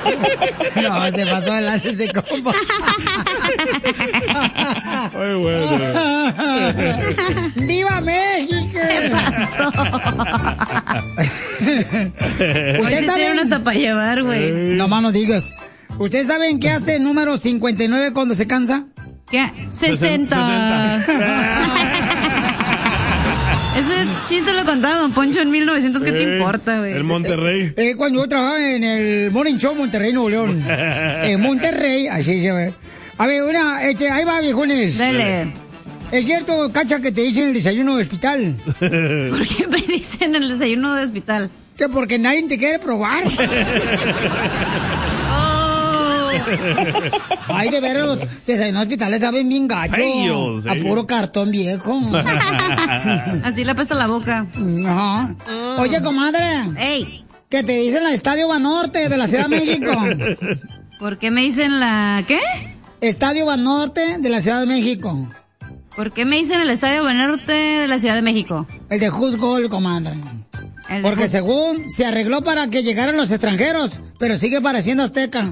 No, se pasó de lanza ese compa. Ay, bueno. ¡Viva México! ¿Qué pasó? ¿Ustedes saben hasta para llevar, güey? No más no digas. ¿Ustedes saben qué hace el número 59 cuando se cansa? ¿Qué? 60. Ese chiste lo contaba Don Poncho en 1900, ¿qué te importa, güey? El Monterrey. Cuando yo trabajaba en el Morning Show Monterrey, Nuevo León. Monterrey, así se ve. A ver, ahí va, viejones. Dale. ¿Es cierto, Cacha, que te dicen el desayuno de hospital? ¿Por qué me dicen el desayuno de hospital? Que porque nadie te quiere probar. Ay, de veras, los desayunos hospitales saben bien gacho. Feos, a puro cartón viejo. Así le apesta la boca. Ajá. Oye, comadre. ¡Ey! Que te dicen la Estadio Banorte de la Ciudad de México. ¿Por qué me dicen la qué? Estadio Banorte de la Ciudad de México. ¿Por qué me dicen el Estadio Banorte de la Ciudad de México? El de Juzgol, comadre. Porque según se arregló para que llegaran los extranjeros, pero sigue pareciendo azteca.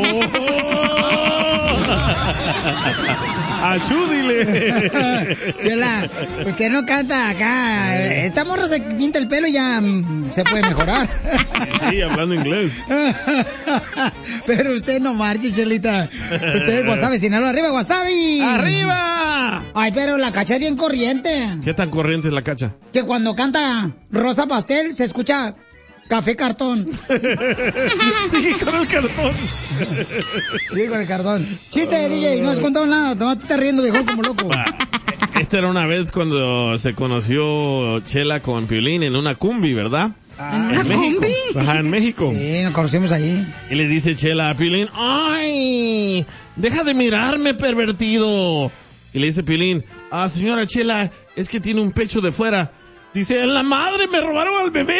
¡Achúdile! Chela, usted no canta acá. Esta morra se pinta el pelo y ya se puede mejorar. Sí, hablando inglés. Pero usted no marche, Chelita. Usted es Guasave, Sinaloa. ¡Arriba, Guasave! ¡Arriba! Ay, pero la Cacha es bien corriente. ¿Qué tan corriente es la Cacha? Que cuando canta Rosa Pastel se escucha Café Cartón. Sí, con el cartón. Sí, con el cartón. Chiste, DJ, no has contado nada. Nomás te estás riendo, viejo, como loco. Esta era una vez cuando se conoció Chela con Piolín en una cumbi, ¿verdad? ¿En México. México? Ajá, en México. Sí, nos conocimos allí. Y le dice Chela a Piolín, ¡ay! ¡Deja de mirarme, pervertido! Y le dice Piolín, señora Chela, es que tiene un pecho de fuera. Dice, ¡en la madre, me robaron al bebé!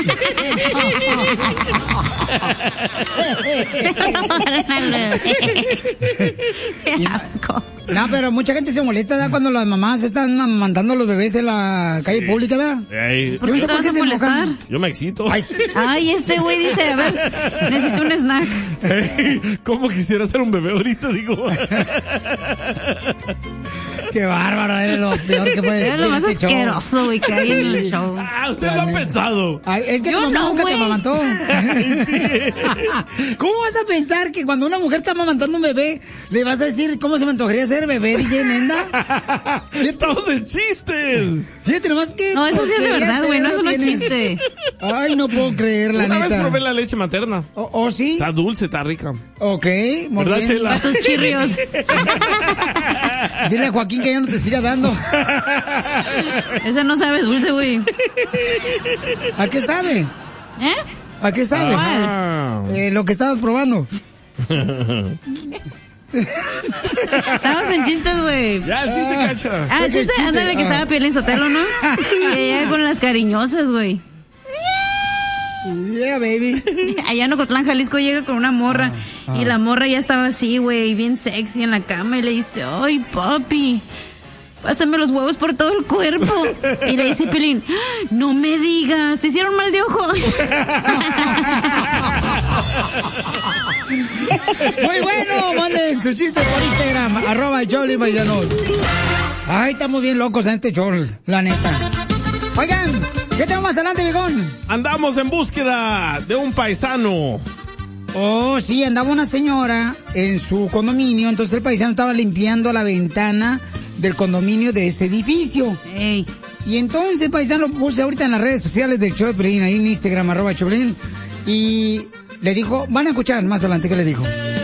¡Qué asco! No, pero mucha gente se molesta, ¿da? Cuando las mamás están mandando a los bebés en la calle pública, ¿da? ¿Por qué te vas a molestar? Yo me excito. Ay, este güey dice, a ver, necesito un snack. ¿Cómo quisiera ser un bebé ahorita? Digo. Qué bárbaro, eres lo peor que puede ser. Es lo más este asqueroso, güey, que hay en el show. Usted lo ha pensado. Ay, es que Yo tu mamá no, nunca te güey. amamantó. Sí. ¿Cómo vas a pensar que cuando una mujer está amamantando un bebé, le vas a decir cómo se me antojaría ser bebé, DJ Nenda? Estamos en chistes. Fíjate nomás que... No, eso sí es de porquería verdad, güey, no es cerebro un tienes. chiste. Ay, no puedo creer, la Una vez neta. probé la leche materna. ¿Oh, sí? Está dulce, está rica. Ok, muy ¿Verdad, bien. Chela? Para tus chirrios. Dile a Joaquín que ya no te siga dando. Esa no sabes dulce, güey. ¿A qué sabe? ¿Eh? ¿A qué sabe? Ah. Lo que estabas probando. Estamos en chistes, güey. Ya, el chiste, Cacha. El chiste, chiste? ándale, que estaba Piolín Sotelo, ¿no? Y ella con las cariñosas, güey. Yeah, baby. Allá en Ocotlán, Jalisco, llega con una morra. Y la morra ya estaba así, güey, bien sexy en la cama. Y le dice, ay, papi, pásame los huevos por todo el cuerpo. Y le dice Piolín, no me digas, ¿te hicieron mal de ojo? Muy bueno, manden su chiste por Instagram, @JollyMaillanos. Ay, estamos bien locos en este show, la neta. Oigan, ¿qué tenemos más adelante, viejón? Andamos en búsqueda de un paisano. Oh, sí, andaba una señora en su condominio, entonces el paisano estaba limpiando la ventana del condominio de ese edificio. Ey. Y entonces el paisano lo puse ahorita en las redes sociales del show de Piolín, ahí en Instagram, @Choplin, y le dijo, van a escuchar más adelante qué le dijo.